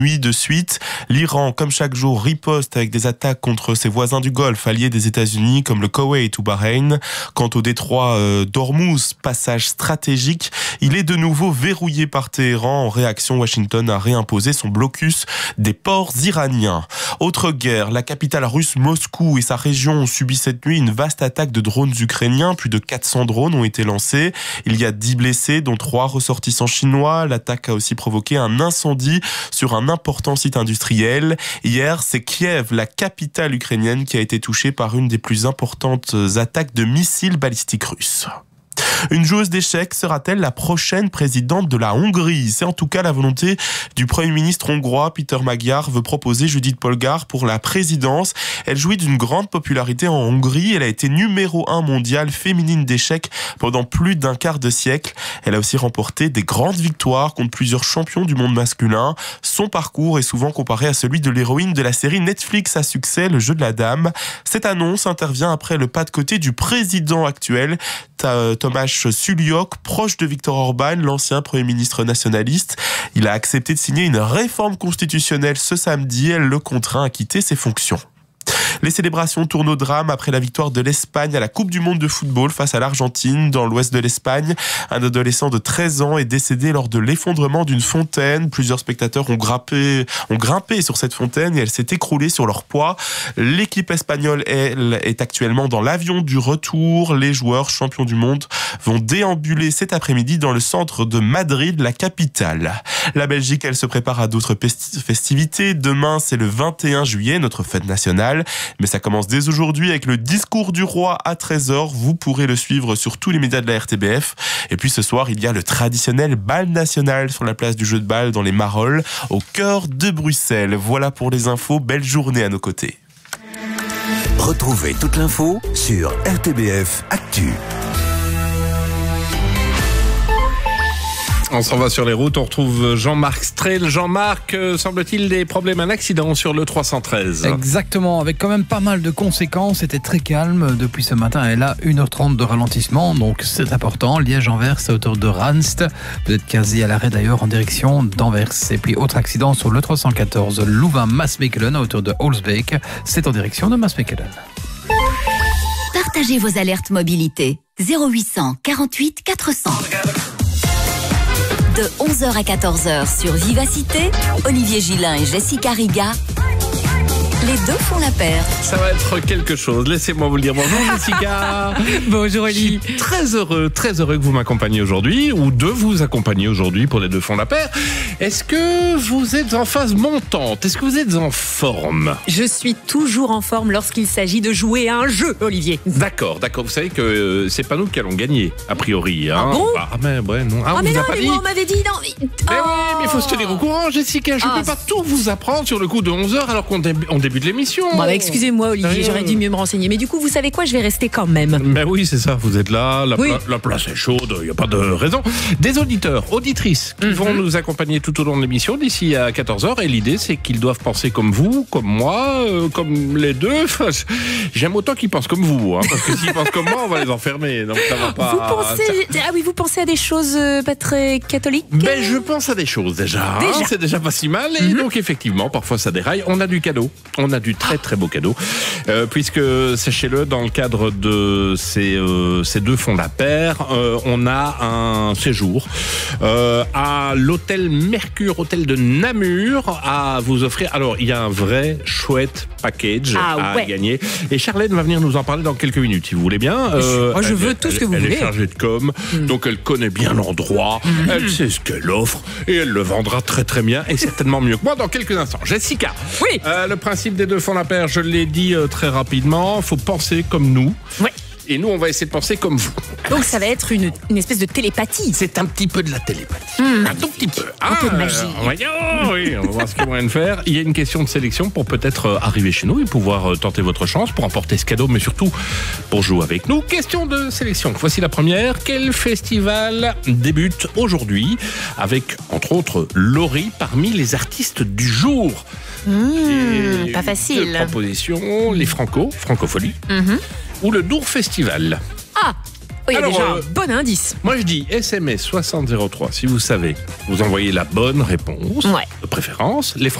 nuit de suite. L'Iran, comme chaque jour, riposte avec des attaques contre ses voisins du Golfe, alliés des États-Unis, comme le Koweït ou Bahreïn. Quant au détroit d'Ormuz, passage stratégique, il est de nouveau verrouillé par Téhéran. En réaction, Washington a réimposé son blocus des ports iraniens. Autre guerre, la capitale russe Moscou et sa région ont subi cette nuit une vaste attaque de drones ukrainiens. Plus de 400 drones ont été lancés. Il y a 10 blessés, dont 3 ressortissants chinois. L'attaque a aussi provoqué un incendie sur un important site industriel. Hier, c'est Kiev, la capitale ukrainienne, qui a été touchée par une des plus importantes attaques de missiles balistiques russes. Une joueuse d'échecs sera-t-elle la prochaine présidente de la Hongrie ? C'est en tout cas la volonté du Premier ministre hongrois. Peter Magyar veut proposer Judith Polgár pour la présidence. Elle jouit d'une grande popularité en Hongrie. Elle a été numéro 1 mondiale féminine d'échecs pendant plus d'un quart de siècle. Elle a aussi remporté des grandes victoires contre plusieurs champions du monde masculin. Son parcours est souvent comparé à celui de l'héroïne de la série Netflix à succès, Le Jeu de la Dame. Cette annonce intervient après le pas de côté du président actuel, Tomáš Suliok, proche de Viktor Orban, l'ancien Premier ministre nationaliste. Il a accepté de signer une réforme constitutionnelle ce samedi. Elle le contraint à quitter ses fonctions. Les célébrations tournent au drame après la victoire de l'Espagne à la Coupe du Monde de football face à l'Argentine. Dans l'ouest de l'Espagne, un adolescent de 13 ans est décédé lors de l'effondrement d'une fontaine. Plusieurs spectateurs ont grimpé sur cette fontaine et elle s'est écroulée sur leur poids. L'équipe espagnole, elle, est actuellement dans l'avion du retour. Les joueurs champions du monde vont déambuler cet après-midi dans le centre de Madrid, la capitale. La Belgique, elle se prépare à d'autres festivités. Demain, c'est le 21 juillet, notre fête nationale. Mais ça commence dès aujourd'hui avec le discours du roi à 13h. Vous pourrez le suivre sur tous les médias de la RTBF. Et puis ce soir, il y a le traditionnel bal national sur la place du jeu de balle dans les Marolles, au cœur de Bruxelles. Voilà pour les infos. Belle journée à nos côtés. Retrouvez toute l'info sur RTBF Actu. On s'en va sur les routes, on retrouve Jean-Marc Strel. Jean-Marc, semble-t-il des problèmes, un accident sur le 313. Exactement, avec quand même pas mal de conséquences. C'était très calme depuis ce matin et là 1h30 de ralentissement, donc c'est important. Liège-Anvers, à hauteur de Ranst. Vous êtes quasi à l'arrêt d'ailleurs en direction d'Anvers. Et puis autre accident sur le 314 Louvain-Maasmechelen à hauteur de Holsbeek. C'est en direction de Maasmechelen. Partagez vos alertes mobilité 0800 48 400. De 11h à 14h sur Vivacité, Olivier Gillin et Jessica Riga, les deux font la paire. Ça va être quelque chose, laissez-moi vous le dire. Bonjour Jessica. Bonjour Oli. Je suis très heureux que vous m'accompagniez aujourd'hui, ou de vous accompagner aujourd'hui pour les deux font la paire. Est-ce que vous êtes en phase montante ? Est-ce que vous êtes en forme ? Je suis toujours en forme lorsqu'il s'agit de jouer à un jeu, Olivier. D'accord. Vous savez que c'est pas nous qui allons gagner, a priori. Hein. Ah bon ? Mais ouais, non. Ah, mais non, mais moi on m'avait dit non. Mais oui, mais il faut se tenir au courant, Jessica. Je ne peux pas tout vous apprendre sur le coup de 11h alors qu'on débute l'émission. Bon, bah, excusez-moi Olivier, j'aurais dû mieux me renseigner. Mais du coup, vous savez quoi, je vais rester quand même. Ben oui, c'est ça, vous êtes là, la place est chaude, il n'y a pas de raison. Des auditeurs, auditrices qui vont nous accompagner tout au long de l'émission d'ici à 14h. Et l'idée, c'est qu'ils doivent penser comme vous, comme moi, comme les deux. Enfin, j'aime autant qu'ils pensent comme vous, hein, parce que s'ils pensent comme moi, on va les enfermer. Donc ça va pas. Vous pensez à des choses pas très catholiques ? Ben, je pense à des choses déjà. Hein, c'est déjà pas si mal. Et donc, effectivement, parfois ça déraille. On a du cadeau. On a du très très beau cadeau. Puisque, sachez-le, dans le cadre de ces deux fonds la paire, on a un séjour à l'hôtel Mercure, hôtel de Namur, à vous offrir. Alors, il y a un vrai chouette package à gagner. Et Charlène va venir nous en parler dans quelques minutes, si vous voulez bien. Moi, je veux tout ce que vous voulez. Elle est chargée de com, donc elle connaît bien l'endroit, elle sait ce qu'elle offre, et elle le vendra très très bien, et certainement mieux que moi dans quelques instants. Jessica, oui. Le principe des deux fonds la paire, je l'ai dit très rapidement, il faut penser comme nous. Ouais. Et nous, on va essayer de penser comme vous. Donc ça va être une espèce de télépathie. C'est un petit peu de la télépathie. Un tout petit peu. Un peu de magie. Oui, on va voir ce qu'il y a moyen de faire. Il y a une question de sélection pour peut-être arriver chez nous et pouvoir tenter votre chance pour emporter ce cadeau, mais surtout pour jouer avec nous. Question de sélection. Voici la première. Quel festival débute aujourd'hui avec, entre autres, Laurie parmi les artistes du jour? Pas facile. Deux propositions, les francophonie ou le Dour Festival. Ah, il y a Alors, déjà un bon indice. Moi, je dis SMS 6003. Si vous savez, vous envoyez la bonne réponse, Ouais. de préférence. Les